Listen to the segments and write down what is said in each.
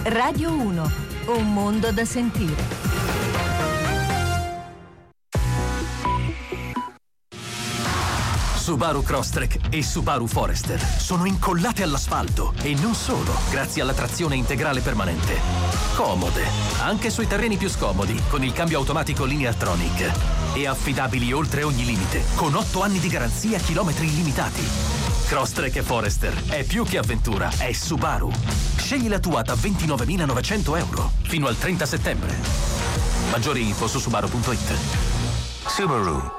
Radio 1, un mondo da sentire. Subaru Crosstrek e Subaru Forester sono incollate all'asfalto e non solo, grazie alla trazione integrale permanente. Comode, anche sui terreni più scomodi, con il cambio automatico Lineartronic. E affidabili oltre ogni limite, con 8 anni di garanzia, chilometri illimitati. Crosstrek e Forester è più che avventura, è Subaru. Scegli la tua da 29.900 euro fino al 30 settembre. Maggiori info su subaru.it. Subaru.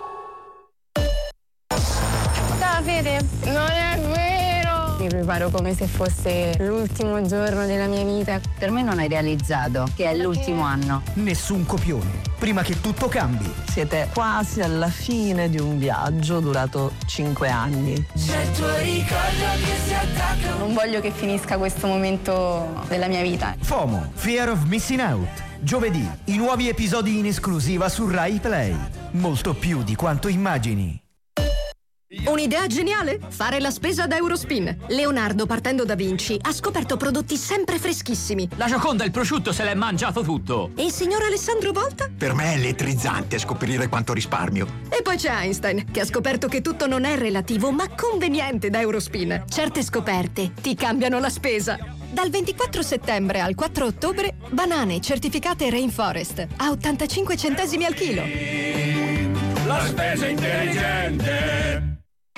Fede, non è vero! Mi preparo come se fosse l'ultimo giorno della mia vita. Per me non hai realizzato che è l'ultimo anno. Nessun copione, prima che tutto cambi. Siete quasi alla fine di un viaggio durato 5 anni. C'è il tuo ricordo che si attacca. Non voglio che finisca questo momento della mia vita. FOMO, Fear of Missing Out. Giovedì, i nuovi episodi in esclusiva su Rai Play. Molto più di quanto immagini. Un'idea geniale? Fare la spesa da Eurospin. Leonardo, partendo da Vinci, ha scoperto prodotti sempre freschissimi. La Gioconda e il prosciutto se l'è mangiato tutto. E il signor Alessandro Volta? Per me è elettrizzante scoprire quanto risparmio. E poi c'è Einstein, che ha scoperto che tutto non è relativo, ma conveniente da Eurospin. Certe scoperte ti cambiano la spesa. Dal 24 settembre al 4 ottobre, banane certificate Rainforest a 85 centesimi al chilo. La spesa intelligente.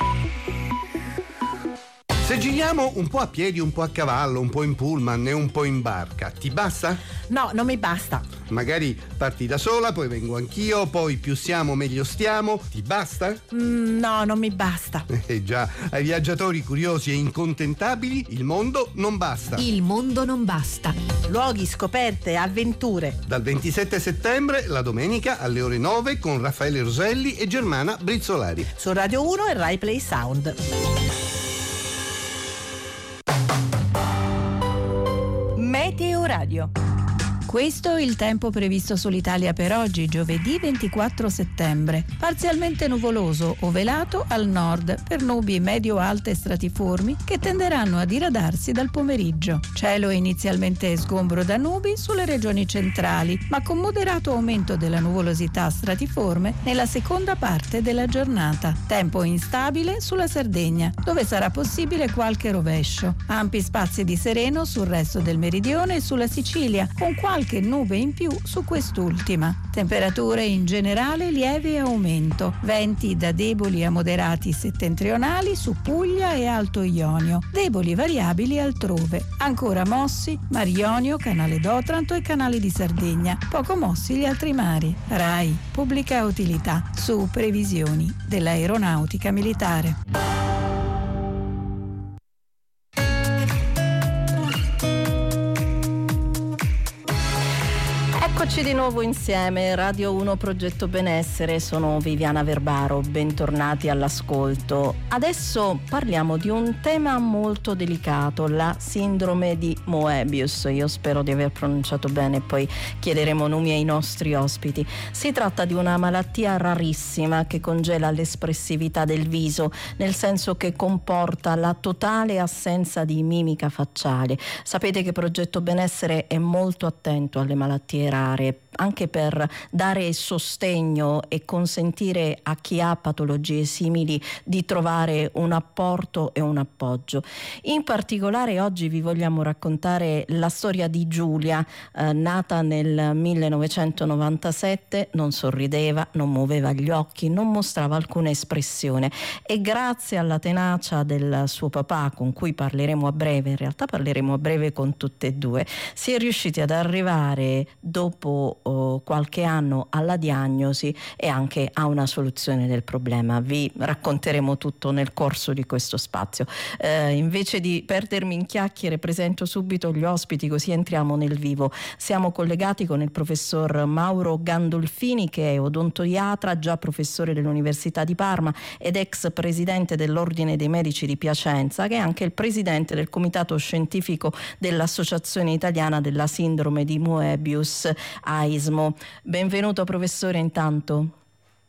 Se giriamo un po' a piedi, un po' a cavallo, un po' in pullman e un po' in barca, ti basta? No, non mi basta. Magari parti da sola, poi vengo anch'io, poi più siamo meglio stiamo, ti basta? No, non mi basta. Già, ai viaggiatori curiosi e incontentabili il mondo non basta. Il mondo non basta. Luoghi, scoperte, avventure. Dal 27 settembre, la domenica alle ore 9 con Raffaele Roselli e Germana Brizzolari. Su Radio 1 e Rai Play Sound. Meteo Radio. Questo è il tempo previsto sull'Italia per oggi, giovedì 24 settembre. Parzialmente nuvoloso o velato al nord per nubi medio-alte stratiformi che tenderanno a diradarsi dal pomeriggio. Cielo inizialmente sgombro da nubi sulle regioni centrali, ma con moderato aumento della nuvolosità stratiforme nella seconda parte della giornata. Tempo instabile sulla Sardegna, dove sarà possibile qualche rovescio. Ampi spazi di sereno sul resto del meridione e sulla Sicilia, con qualche nube in più su quest'ultima. Temperature in generale lieve aumento, venti da deboli a moderati settentrionali su Puglia e Alto Ionio, deboli variabili altrove. Ancora mossi Mar Ionio, Canale d'Otranto e Canale di Sardegna, poco mossi gli altri mari. Rai, pubblica utilità, su previsioni dell'aeronautica militare. Eccoci di nuovo insieme, Radio 1 Progetto Benessere, sono Viviana Verbaro, bentornati all'ascolto. Adesso parliamo di un tema molto delicato, la sindrome di Moebius. Io spero di aver pronunciato bene, poi chiederemo nomi ai nostri ospiti. Si tratta di una malattia rarissima che congela l'espressività del viso, nel senso che comporta la totale assenza di mimica facciale. Sapete che Progetto Benessere è molto attento alle malattie rare, anche per dare sostegno e consentire a chi ha patologie simili di trovare un apporto e un appoggio. In particolare oggi vi vogliamo raccontare la storia di Giulia, nata nel 1997, non sorrideva, non muoveva gli occhi, non mostrava alcuna espressione e grazie alla tenacia del suo papà, con cui parleremo a breve, in realtà parleremo a breve con tutte e due, si è riusciti ad arrivare dopo qualche anno alla diagnosi e anche a una soluzione del problema. Vi racconteremo tutto nel corso di questo spazio. Invece di perdermi in chiacchiere, presento subito gli ospiti, così entriamo nel vivo. Siamo collegati con il professor Mauro Gandolfini, che è odontoiatra, già professore dell'Università di Parma ed ex presidente dell'Ordine dei Medici di Piacenza, che è anche il presidente del comitato scientifico dell'Associazione Italiana della Sindrome di Moebius, AISMO. Benvenuto professore intanto.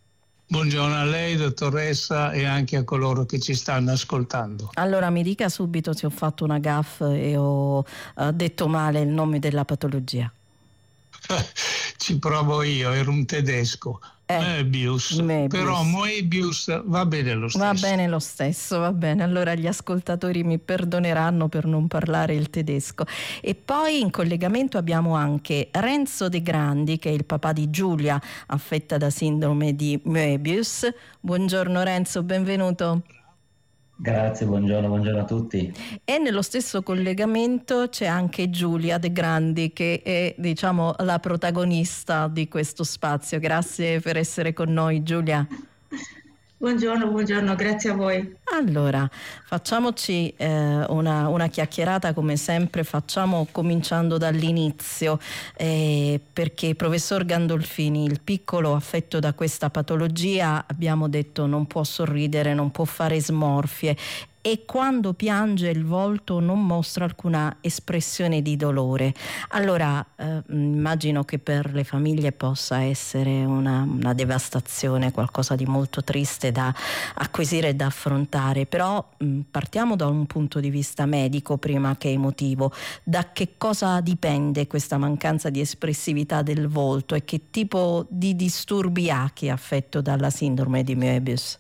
Buongiorno a lei, dottoressa, e anche a coloro che ci stanno ascoltando. Allora mi dica subito se ho fatto una gaffe e ho detto male il nome della patologia. Ci provo io, era un tedesco. Möbius. Però Möbius va bene lo stesso. Va bene lo stesso, va bene. Allora gli ascoltatori mi perdoneranno per non parlare il tedesco. E poi in collegamento abbiamo anche Renzo De Grandi, che è il papà di Giulia, affetta da sindrome di Möbius. Buongiorno Renzo, benvenuto. Grazie, buongiorno a tutti. E nello stesso collegamento c'è anche Giulia De Grandi, che è, diciamo, la protagonista di questo spazio. Grazie per essere con noi, Giulia. Buongiorno, grazie a voi. Allora, facciamoci una chiacchierata come sempre, cominciando dall'inizio, perché professor Gandolfini, il piccolo affetto da questa patologia, abbiamo detto, non può sorridere, non può fare smorfie e quando piange il volto non mostra alcuna espressione di dolore. Allora immagino che per le famiglie possa essere una devastazione, qualcosa di molto triste da acquisire e da affrontare, però partiamo da un punto di vista medico prima che emotivo. Da che cosa dipende questa mancanza di espressività del volto e che tipo di disturbi ha chi è affetto dalla sindrome di Möbius?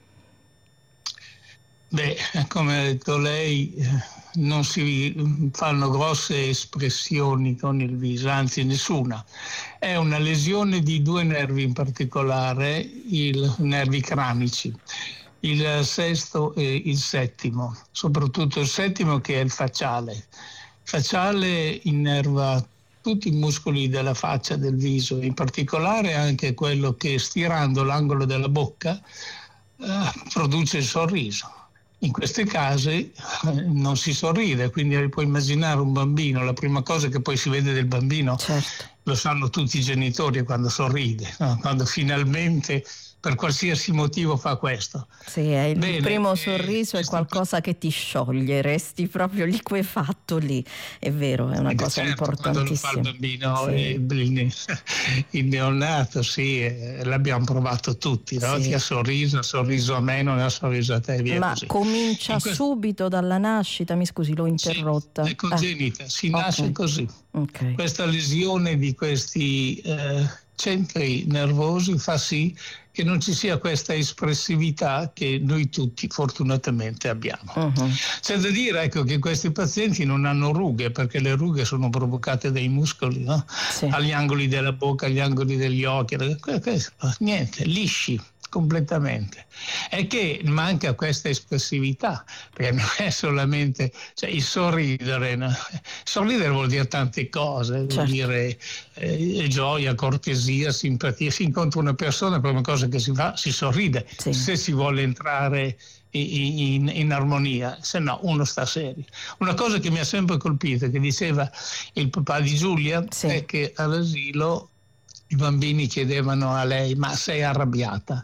Beh, come ha detto lei, non si fanno grosse espressioni con il viso, anzi nessuna. È una lesione di due nervi in particolare, i nervi cranici, il sesto e il settimo, soprattutto il settimo che è il facciale. Il facciale innerva tutti i muscoli della faccia, del viso, in particolare anche quello che stirando l'angolo della bocca produce il sorriso. In questi casi non si sorride, quindi puoi immaginare un bambino, la prima cosa che poi si vede del bambino, certo, lo sanno tutti i genitori quando sorride, no? Quando finalmente per qualsiasi motivo fa questo. Sì, il primo sorriso è qualcosa che ti scioglie, resti proprio liquefatto lì, è vero, è una cosa importantissima. Quando lo fa il bambino, sì, il neonato, sì, l'abbiamo provato tutti, no? Sì. Ti ha sorriso a me, non ha sorriso a te, via. Ma così. Comincia subito dalla nascita, mi scusi, l'ho interrotta. Sì, è congenita, si nasce così. Okay. Questa lesione di questi centri nervosi fa sì che non ci sia questa espressività che noi tutti fortunatamente abbiamo. C'è da dire, ecco, che questi pazienti non hanno rughe, perché le rughe sono provocate dai muscoli, no? Sì. Agli angoli della bocca, agli angoli degli occhi, niente, lisci completamente. È che manca questa espressività, perché non è solamente, cioè, il sorridere, no? Sorridere vuol dire tante cose, certo, vuol dire gioia, cortesia, simpatia. Si incontra una persona, la prima cosa che si fa, si sorride, sì, se si vuole entrare in armonia, se no uno sta serio. Una cosa che mi ha sempre colpito, che diceva il papà di Giulia, sì, è che all'asilo i bambini chiedevano a lei: ma sei arrabbiata?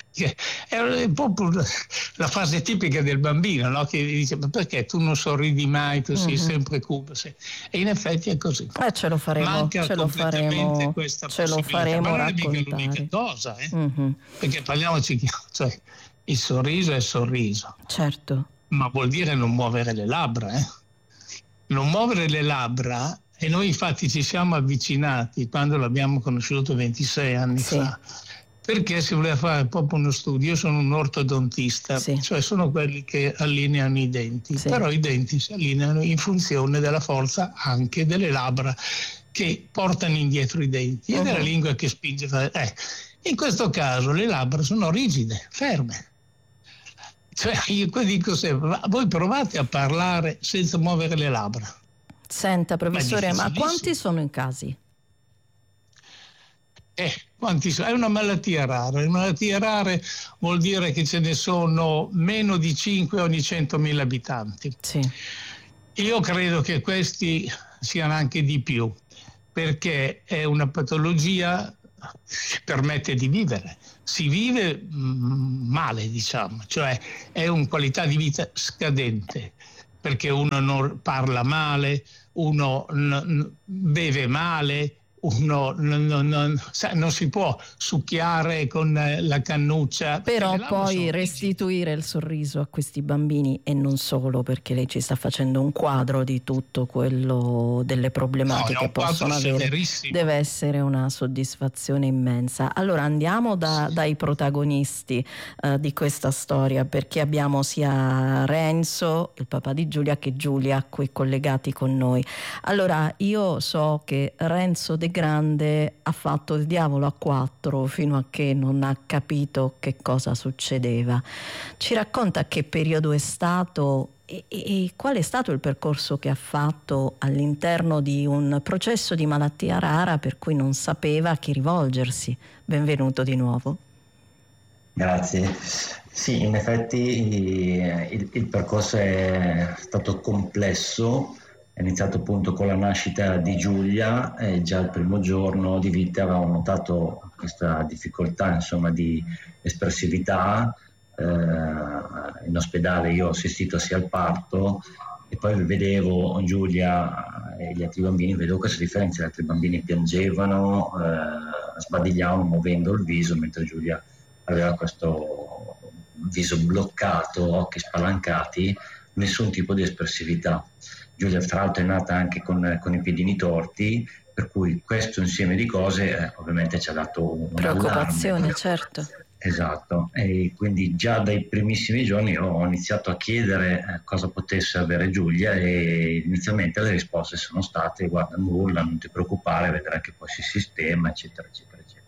È proprio la fase tipica del bambino, no? Che dice: ma perché tu non sorridi mai, tu sei sempre cupo? E in effetti è così. Ce lo faremo, ce lo faremo ma non è mica l'unica cosa, perché parliamoci, cioè, il sorriso è sorriso, certo, ma vuol dire non muovere le labbra, non muovere le labbra. E noi infatti ci siamo avvicinati quando l'abbiamo conosciuto 26 anni fa, perché si voleva fare proprio uno studio. Io sono un ortodontista, cioè sono quelli che allineano i denti, però i denti si allineano in funzione della forza anche delle labbra che portano indietro i denti e della lingua che spinge. In questo caso le labbra sono rigide, ferme. Cioè io dico sempre: voi provate a parlare senza muovere le labbra. Senta professore, ma quanti sono i casi? Quanti sono? È una malattia rara. Una malattia rara vuol dire che ce ne sono meno di 5 ogni 100.000 abitanti. Sì. Io credo che questi siano anche di più, perché è una patologia che permette di vivere. Si vive male, diciamo, cioè è una qualità di vita scadente, perché uno non parla male, uno beve male, non si può succhiare con la cannuccia. Però poi restituire il sorriso a questi bambini, e non solo, perché lei ci sta facendo un quadro di tutto quello, delle problematiche che possono avere, deve essere una soddisfazione immensa. Allora andiamo dai protagonisti di questa storia, perché abbiamo sia Renzo, il papà di Giulia, che Giulia qui collegati con noi. Allora, io so che Renzo De Grande ha fatto il diavolo a 4 fino a che non ha capito che cosa succedeva. Ci racconta che periodo è stato e qual è stato il percorso che ha fatto all'interno di un processo di malattia rara per cui non sapeva a chi rivolgersi. Benvenuto di nuovo. Grazie. Sì, in effetti il percorso è stato complesso. È iniziato appunto con la nascita di Giulia e già il primo giorno di vita avevamo notato questa difficoltà, insomma, di espressività. In ospedale io ho assistito sia al parto e poi vedevo Giulia e gli altri bambini, vedevo questa differenza: gli altri bambini piangevano, sbadigliavano muovendo il viso, mentre Giulia aveva questo viso bloccato, occhi spalancati, nessun tipo di espressività. Giulia tra l'altro è nata anche con i piedini torti, per cui questo insieme di cose ovviamente ci ha dato una preoccupazione, allarme. Certo. Esatto, e quindi già dai primissimi giorni ho iniziato a chiedere cosa potesse avere Giulia, e inizialmente le risposte sono state: guarda, nulla, non ti preoccupare, vedrai che poi si sistema, eccetera eccetera eccetera.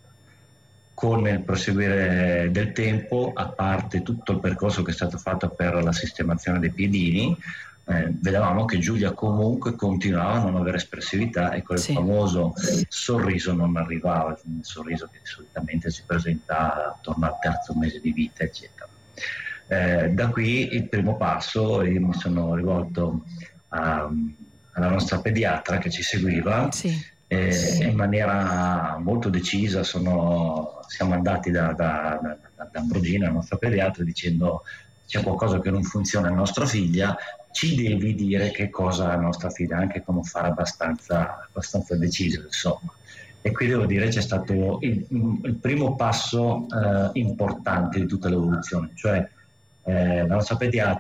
Con il proseguire del tempo, a parte tutto il percorso che è stato fatto per la sistemazione dei piedini, vedevamo che Giulia comunque continuava a non avere espressività, e quel famoso sorriso non arrivava, il sorriso che solitamente si presenta attorno al terzo mese di vita, eccetera. Da qui il primo passo, io mi sono rivolto alla nostra pediatra che ci seguiva, in maniera molto decisa siamo andati da Ambrogina, la nostra pediatra, dicendo: c'è qualcosa che non funziona in nostra figlia, ci devi dire che cosa la nostra figlia, anche con un fare abbastanza deciso, insomma. E qui devo dire c'è stato il primo passo importante di tutta l'evoluzione, cioè la nostra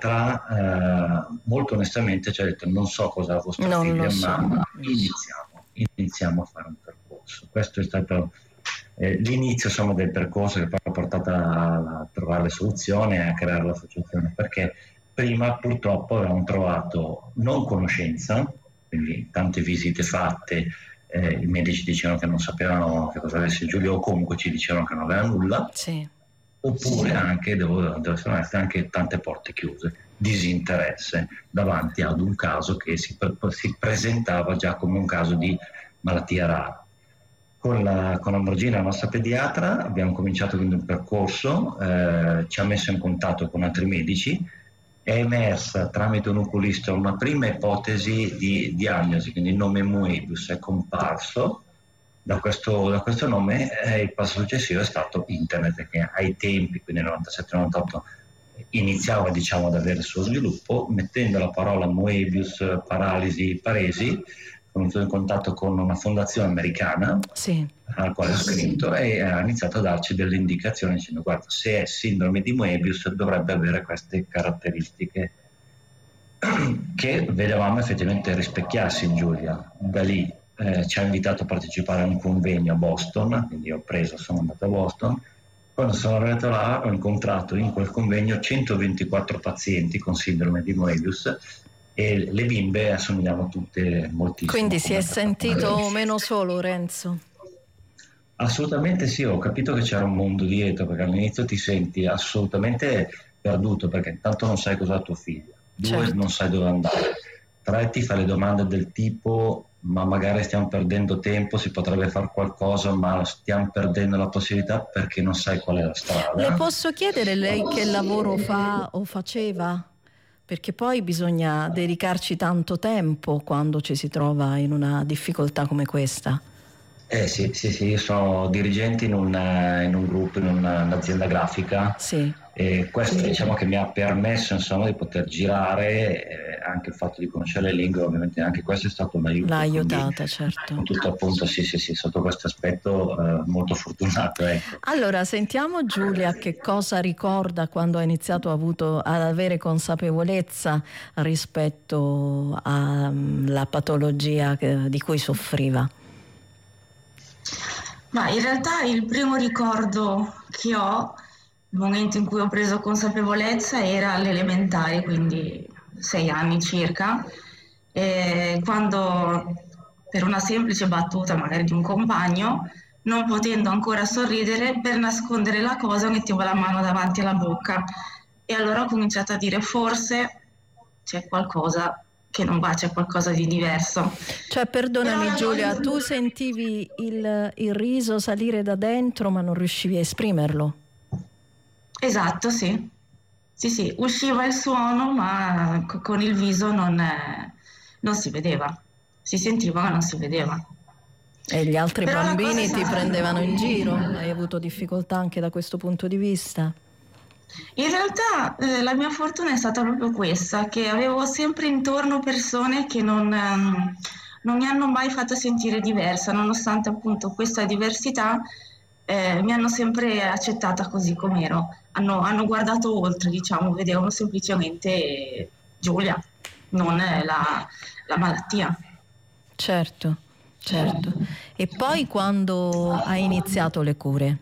pediatra molto onestamente ci ha detto: non so cosa ha vostra figlia, ma iniziamo a fare un percorso. Questo è stato l'inizio, insomma, del percorso che poi ha portato a trovare le soluzioni e a creare l'associazione, perché prima purtroppo avevamo trovato non conoscenza, quindi tante visite fatte, i medici dicevano che non sapevano che cosa avesse Giulia, o comunque ci dicevano che non aveva nulla, oppure anche, devo essere onesta, anche tante porte chiuse, disinteresse davanti ad un caso che si presentava già come un caso di malattia rara. Con Ambrogina, la nostra pediatra, abbiamo cominciato quindi un percorso, ci ha messo in contatto con altri medici, è emersa tramite un oculista una prima ipotesi di diagnosi, quindi il nome Moebius è comparso. Da questo nome il passo successivo è stato internet, che ai tempi, quindi nel 97-98, iniziava, diciamo, ad avere il suo sviluppo. Mettendo la parola Moebius, paresi, sono venuto in contatto con una fondazione americana alla quale ho scritto, e ha iniziato a darci delle indicazioni dicendo: guarda, se è sindrome di Moebius dovrebbe avere queste caratteristiche, che vedevamo effettivamente rispecchiarsi in Giulia. Da lì ci ha invitato a partecipare a un convegno a Boston, quindi sono andato a Boston. Quando sono arrivato là ho incontrato in quel convegno 124 pazienti con sindrome di Moebius, e le bimbe assomigliamo tutte moltissimo. Quindi si è sentito meno solo, Renzo? Assolutamente sì, ho capito che c'era un mondo dietro, perché all'inizio ti senti assolutamente perduto, perché intanto non sai cosa ha tua figlia, 2 non sai dove andare, 3 ti fa le domande del tipo: ma magari stiamo perdendo tempo, si potrebbe fare qualcosa, ma stiamo perdendo la possibilità perché non sai qual è la strada. Le posso chiedere lei che lavoro fa o faceva? Perché poi bisogna dedicarci tanto tempo quando ci si trova in una difficoltà come questa. Sì, io sono dirigente in un gruppo, in un'azienda grafica, E questo diciamo che mi ha permesso insomma di poter girare, anche il fatto di conoscere le lingue, ovviamente anche questo è stato un aiuto. L'ha aiutata, certo. Tutto appunto sì, sotto questo aspetto molto fortunato, ecco. Allora sentiamo Giulia che cosa ricorda quando ha iniziato ad avere consapevolezza rispetto alla patologia di cui soffriva. Ma in realtà il primo ricordo che ho, il momento in cui ho preso consapevolezza, era alle elementari, quindi 6 anni circa, quando per una semplice battuta magari di un compagno, non potendo ancora sorridere, per nascondere la cosa mettevo la mano davanti alla bocca e allora ho cominciato a dire forse c'è qualcosa che non va, c'è qualcosa di diverso. Cioè, perdonami Giulia, tu sentivi il riso salire da dentro ma non riuscivi a esprimerlo? Esatto, sì, usciva il suono ma con il viso non si vedeva, si sentiva ma non si vedeva. E gli altri bambini ti prendevano in giro? Hai avuto difficoltà anche da questo punto di vista? In realtà la mia fortuna è stata proprio questa, che avevo sempre intorno persone che non mi hanno mai fatto sentire diversa, nonostante appunto questa diversità. Mi hanno sempre accettata così com'ero, hanno guardato oltre, diciamo, vedevano semplicemente Giulia, non la malattia. Certo. E poi quando hai iniziato le cure?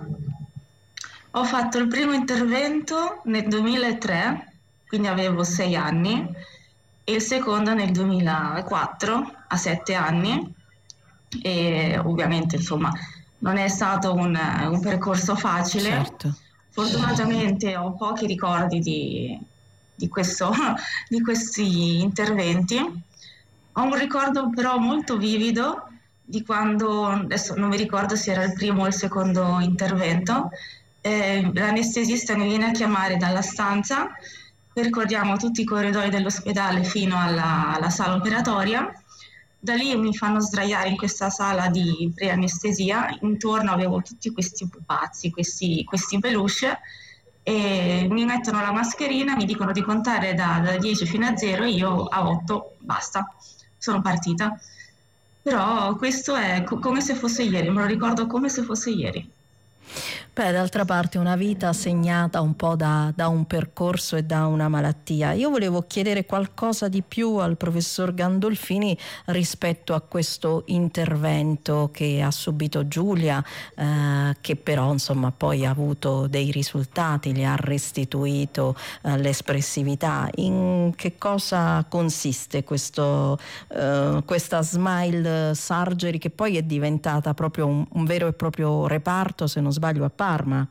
Ho fatto il primo intervento nel 2003, quindi avevo 6 anni, e il secondo nel 2004, a 7 anni, e ovviamente insomma non è stato un percorso facile. Certo. Fortunatamente ho pochi ricordi di questi interventi. Ho un ricordo però molto vivido di quando, adesso non mi ricordo se era il primo o il secondo intervento, l'anestesista mi viene a chiamare dalla stanza, percorriamo tutti i corridoi dell'ospedale fino alla sala operatoria. Da lì mi fanno sdraiare in questa sala di preanestesia, intorno avevo tutti questi pupazzi, questi peluche, e mi mettono la mascherina, mi dicono di contare da 10 fino a 0 e io a 8 basta, sono partita. Però questo è come se fosse ieri, me lo ricordo come se fosse ieri. Beh, d'altra parte una vita segnata un po' da un percorso e da una malattia. Io volevo chiedere qualcosa di più al professor Gandolfini rispetto a questo intervento che ha subito Giulia, che però insomma poi ha avuto dei risultati, le ha restituito l'espressività. In che cosa consiste questa Smile Surgery, che poi è diventata proprio un vero e proprio reparto, se non sbaglio, a Parma?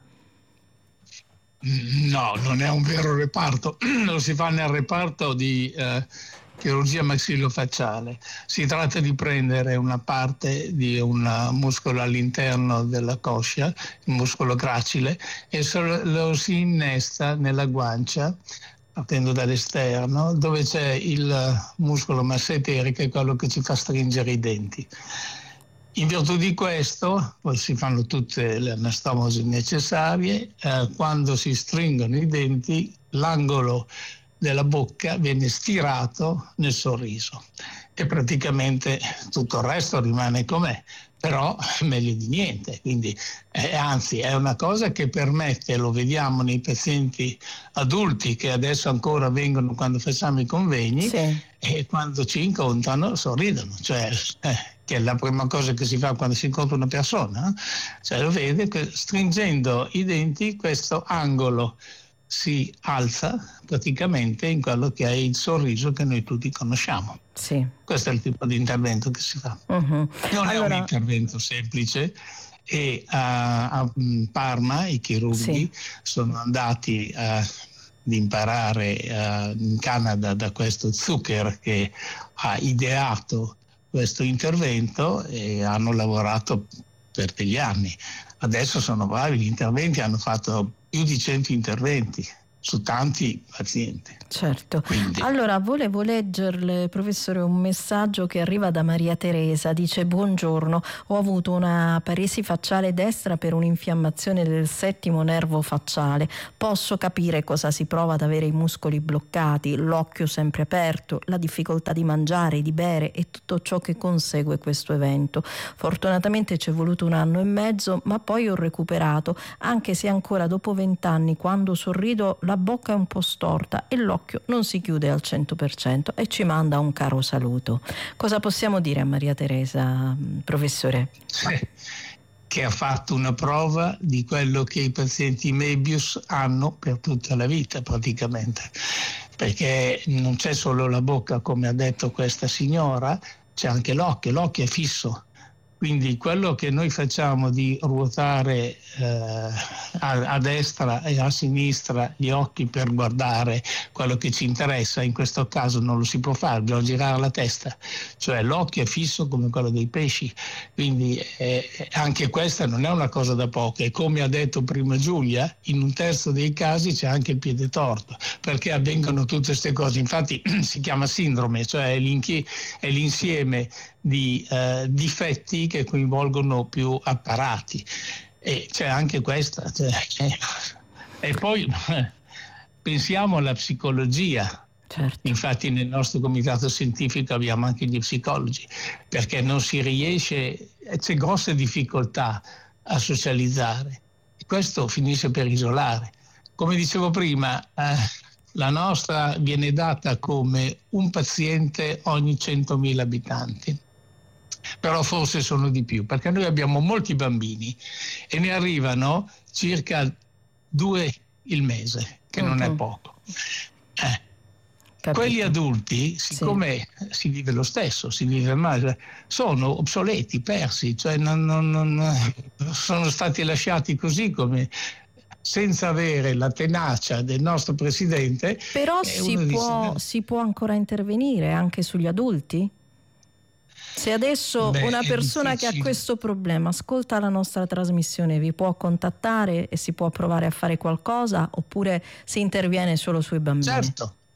No, non è un vero reparto, lo si fa nel reparto di chirurgia maxillofacciale. Si tratta di prendere una parte di un muscolo all'interno della coscia, il muscolo gracile, e lo si innesta nella guancia, partendo dall'esterno, dove c'è il muscolo masseterico, è quello che ci fa stringere i denti. In virtù di questo, poi si fanno tutte le anastomosi necessarie, quando si stringono i denti, l'angolo della bocca viene stirato nel sorriso e praticamente tutto il resto rimane com'è, però meglio di niente. Quindi anzi è una cosa che permette, lo vediamo nei pazienti adulti che adesso ancora vengono quando facciamo i convegni, sì, e quando ci incontrano sorridono, cioè che è la prima cosa che si fa quando si incontra una persona, cioè lo vede che stringendo i denti questo angolo si alza praticamente in quello che è il sorriso che noi tutti conosciamo. Sì. Questo è il tipo di intervento che si fa. Non è un intervento semplice, e a Parma i chirurghi sono andati ad imparare in Canada da questo Zucker che ha ideato questo intervento e hanno lavorato per degli anni. Adesso sono bravi, gli interventi hanno fatto più di 100 interventi su tanti pazienti. Certo. Quindi. Allora, volevo leggerle, professore, un messaggio che arriva da Maria Teresa. Dice: buongiorno, ho avuto una paresi facciale destra per un'infiammazione del settimo nervo facciale. Posso capire cosa si prova ad avere i muscoli bloccati, l'occhio sempre aperto, la difficoltà di mangiare, di bere e tutto ciò che consegue questo evento. Fortunatamente ci è voluto 1 anno e mezzo, ma poi ho recuperato, anche se ancora dopo 20 anni, quando sorrido, la bocca è un po' storta e l'occhio non si chiude al 100%, e ci manda un caro saluto. Cosa possiamo dire a Maria Teresa, professore? Che ha fatto una prova di quello che i pazienti Möbius hanno per tutta la vita praticamente, perché non c'è solo la bocca, come ha detto questa signora, c'è anche l'occhio è fisso. Quindi quello che noi facciamo di ruotare a destra e a sinistra gli occhi per guardare quello che ci interessa, in questo caso non lo si può fare, bisogna girare la testa, cioè l'occhio è fisso come quello dei pesci, quindi anche questa non è una cosa da poco, e come ha detto prima Giulia, in 1/3 dei casi c'è anche il piede torto, perché avvengono tutte queste cose. Infatti si chiama sindrome, cioè è l'insieme di difetti che coinvolgono più apparati, e c'è anche questa, e poi pensiamo alla psicologia. Certo. Infatti nel nostro comitato scientifico abbiamo anche gli psicologi, perché non si riesce, c'è grosse difficoltà a socializzare, e questo finisce per isolare. Come dicevo prima, la nostra viene data come un paziente ogni 100.000 abitanti. Però forse sono di più, perché noi abbiamo molti bambini e ne arrivano circa 2 il mese, che non è poco. Quelli adulti, siccome si vive lo stesso, si vive male, sono obsoleti, persi, cioè non sono stati lasciati così, come senza avere la tenacia del nostro presidente. Però si può ancora intervenire anche sugli adulti? Se adesso una persona che ha questo problema ascolta la nostra trasmissione, vi può contattare e si può provare a fare qualcosa, oppure si interviene solo sui bambini?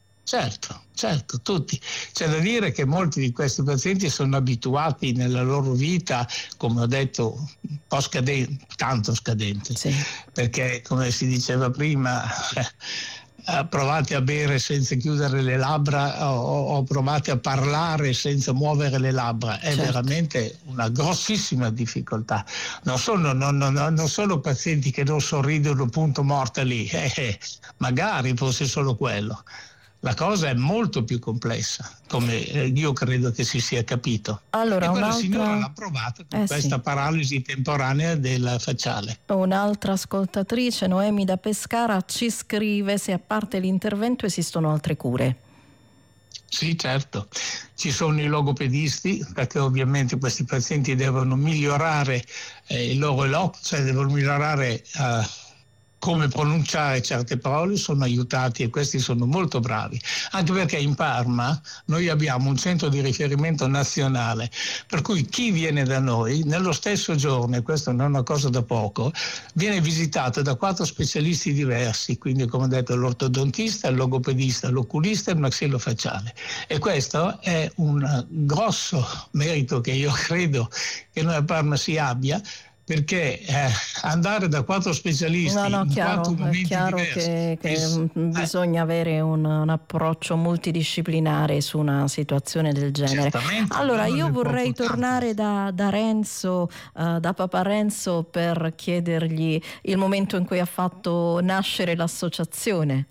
Certo, tutti. C'è da dire che molti di questi pazienti sono abituati nella loro vita, come ho detto, un po' tanto scadente, perché come si diceva prima, provate a bere senza chiudere le labbra o provate a parlare senza muovere le labbra, è veramente una grossissima difficoltà. Non sono pazienti che non sorridono, punto, morta lì, magari fosse solo quello. La cosa è molto più complessa, come io credo che si sia capito. Allora, e quella signora l'ha provata con questa paralisi temporanea della facciale. Un'altra ascoltatrice, Noemi da Pescara, ci scrive se a parte l'intervento esistono altre cure. Sì, certo. Ci sono i logopedisti, perché ovviamente questi pazienti devono migliorare il loro eloquio, cioè devono migliorare come pronunciare certe parole, sono aiutati, e questi sono molto bravi, anche perché in Parma noi abbiamo un centro di riferimento nazionale, per cui chi viene da noi nello stesso giorno, e questo non è una cosa da poco, viene visitato da 4 specialisti diversi, quindi come ho detto l'ortodontista, il logopedista, l'oculista e il maxillofacciale, e questo è un grosso merito che io credo che noi a Parma si abbia, perché andare da 4 specialisti in 4 momenti è chiaro diversi, che bisogna avere un approccio multidisciplinare su una situazione del genere. Allora io vorrei tornare da Renzo, da Papa Renzo, per chiedergli il momento in cui ha fatto nascere l'associazione.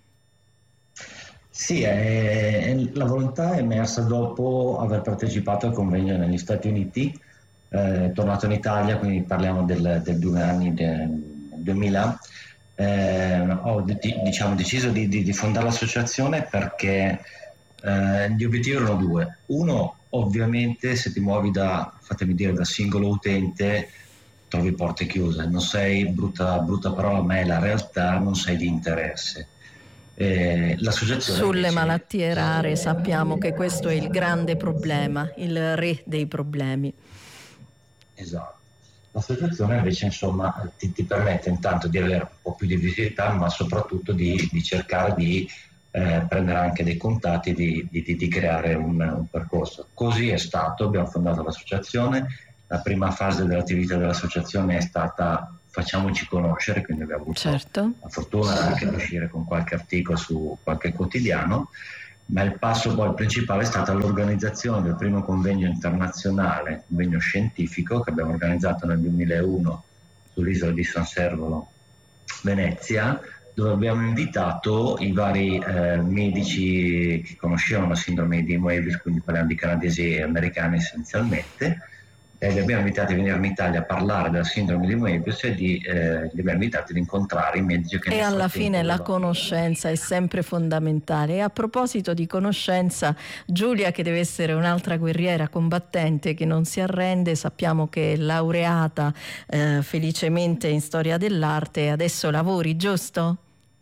Sì, la volontà è emersa dopo aver partecipato al convegno negli Stati Uniti. Tornato in Italia, quindi parliamo del 2 anni, del 2000, ho deciso di fondare l'associazione perché gli obiettivi erano 2. Uno, ovviamente, se ti muovi da singolo utente, trovi porte chiuse, non sei, brutta parola, ma è la realtà, non sei di interesse. L'associazione sulle malattie rare sappiamo che questo è il grande problema, il re dei problemi. Esatto. L'associazione invece insomma ti permette intanto di avere un po' più di visibilità, ma soprattutto di cercare di prendere anche dei contatti, di creare un percorso. Così è stato, abbiamo fondato l'associazione. La prima fase dell'attività dell'associazione è stata facciamoci conoscere, quindi abbiamo avuto la fortuna anche di uscire con qualche articolo su qualche quotidiano, ma il passo poi principale è stata l'organizzazione del primo convegno internazionale, convegno scientifico che abbiamo organizzato nel 2001 sull'isola di San Servolo, Venezia, dove abbiamo invitato i vari medici che conoscevano la sindrome di Moebius, quindi parliamo di canadesi e americani essenzialmente, e li abbiamo invitati a venire in Italia a parlare della sindrome di Moebius e li abbiamo invitati ad incontrare i medici che... E alla fine la conoscenza è sempre fondamentale. E a proposito di conoscenza, Giulia, che deve essere un'altra guerriera combattente che non si arrende, sappiamo che è laureata felicemente in storia dell'arte e adesso lavori, giusto?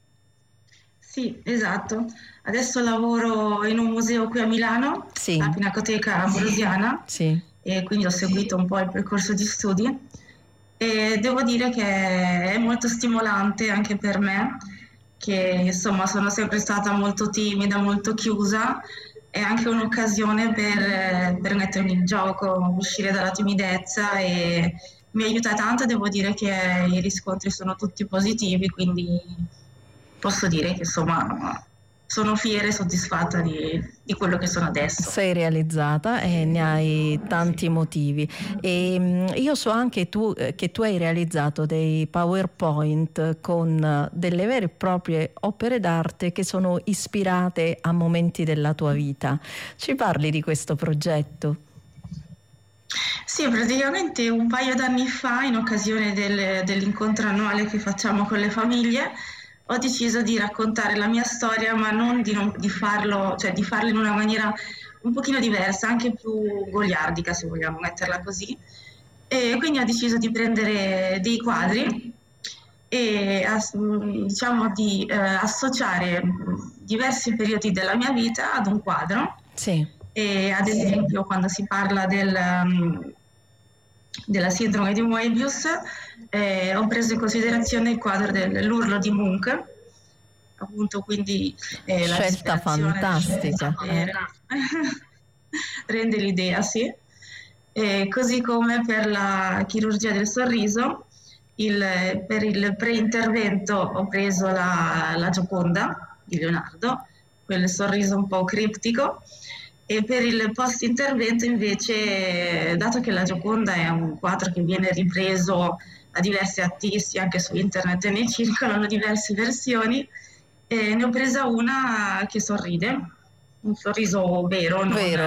Sì, esatto. Adesso lavoro in un museo qui a Milano, la Pinacoteca Ambrosiana, e quindi ho seguito un po' il percorso di studi e devo dire che è molto stimolante anche per me, che insomma sono sempre stata molto timida, molto chiusa. È anche un'occasione per mettermi in gioco, uscire dalla timidezza, e mi aiuta tanto. Devo dire che i riscontri sono tutti positivi, quindi posso dire che insomma sono fiera e soddisfatta di quello che sono adesso. Sei realizzata e ne hai tanti motivi. E io so anche che tu hai realizzato dei PowerPoint con delle vere e proprie opere d'arte che sono ispirate a momenti della tua vita. Ci parli di questo progetto? Sì, praticamente un paio d'anni fa, in occasione dell'incontro annuale che facciamo con le famiglie, ho deciso di raccontare la mia storia, ma non di farlo, cioè di farlo in una maniera un pochino diversa, anche più goliardica, se vogliamo metterla così. E quindi ho deciso di prendere dei quadri e diciamo di associare diversi periodi della mia vita ad un quadro. Sì. E ad esempio, quando si parla della sindrome di Moebius, ho preso in considerazione il quadro dell'Urlo di Munch, appunto, quindi la scelta fantastica, rende l'idea, sì. Così come per la chirurgia del sorriso, per il pre-intervento ho preso la Gioconda di Leonardo, quel sorriso un po' criptico. E per il post-intervento invece, dato che la Gioconda è un quadro che viene ripreso da diversi artisti, anche su internet ne circolano diverse versioni, ne ho presa una che sorride, un sorriso vero,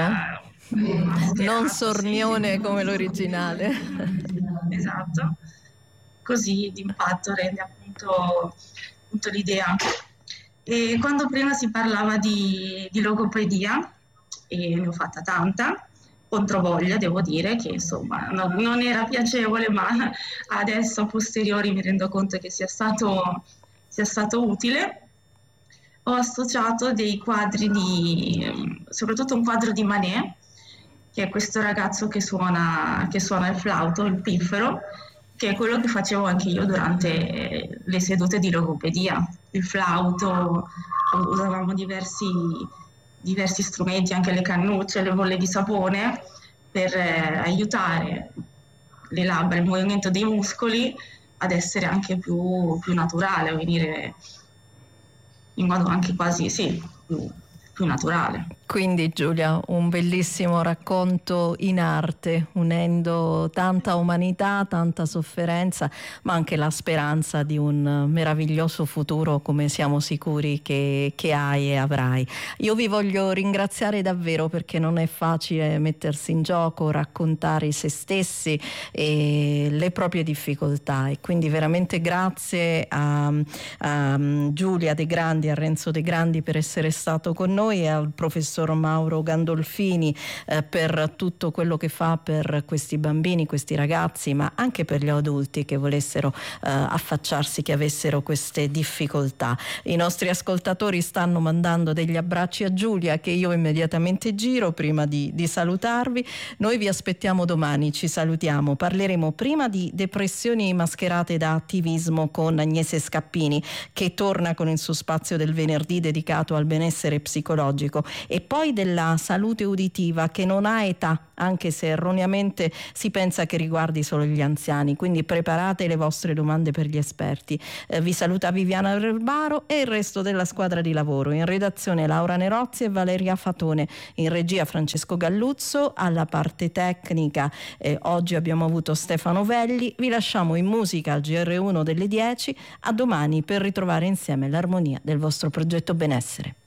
non sornione come l'originale. Esatto, così d'impatto rende appunto l'idea. E quando prima si parlava di logopedia, e ne ho fatta tanta, controvoglia, devo dire che insomma non era piacevole, ma adesso a posteriori mi rendo conto che sia stato utile. Ho associato dei quadri soprattutto un quadro di Manet, che è questo ragazzo che suona il flauto, il piffero, che è quello che facevo anche io durante le sedute di logopedia. Il flauto, usavamo diversi strumenti, anche le cannucce, le bolle di sapone, per aiutare le labbra, il movimento dei muscoli ad essere anche più naturale, a venire in modo anche quasi più naturale. Quindi Giulia, un bellissimo racconto in arte, unendo tanta umanità, tanta sofferenza, ma anche la speranza di un meraviglioso futuro, come siamo sicuri che hai e avrai. Io vi voglio ringraziare davvero, perché non è facile mettersi in gioco, raccontare se stessi e le proprie difficoltà, e quindi veramente grazie a Giulia De Grandi, a Renzo De Grandi per essere stato con noi. noi e al professor Mauro Gandolfini per tutto quello che fa per questi bambini, questi ragazzi, ma anche per gli adulti che volessero affacciarsi, che avessero queste difficoltà. I nostri ascoltatori stanno mandando degli abbracci a Giulia, che io immediatamente giro prima di salutarvi. Noi vi aspettiamo domani, ci salutiamo, parleremo prima di depressioni mascherate da attivismo con Agnese Scappini, che torna con il suo spazio del venerdì dedicato al benessere psicologico, e poi della salute uditiva che non ha età, anche se erroneamente si pensa che riguardi solo gli anziani, quindi preparate le vostre domande per gli esperti. Vi saluta Viviana Verbaro e il resto della squadra di lavoro. In redazione Laura Nerozzi e Valeria Fatone, in regia Francesco Galluzzo, alla parte tecnica oggi abbiamo avuto Stefano Velli. Vi lasciamo in musica al GR1 delle 10. A domani per ritrovare insieme l'armonia del vostro progetto benessere.